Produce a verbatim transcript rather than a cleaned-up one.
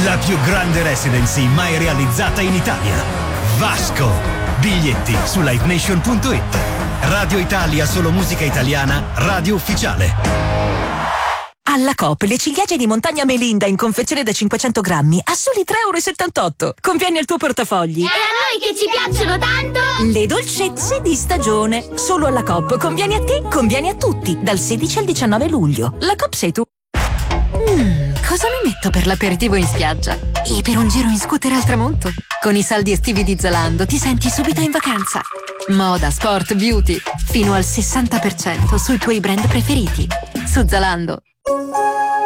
La più grande residency mai realizzata in Italia. Vasco. Biglietti su live nation punto it. Radio Italia, solo musica italiana, radio ufficiale. Alla Coop le ciliegie di montagna Melinda in confezione da cinquecento grammi a soli tre e settantotto euro. Conviene al tuo portafogli. E a noi che ci piacciono tanto! Le dolcezze di stagione. Solo alla Coop. Conviene a te, conviene a tutti. Dal sedici al diciannove luglio. La Coop sei tu. Mm, cosa mi metto per l'aperitivo in spiaggia? E per un giro in scooter al tramonto? Con i saldi estivi di Zalando ti senti subito in vacanza. Moda, sport, beauty. Fino al sessanta per cento sui tuoi brand preferiti. Su Zalando.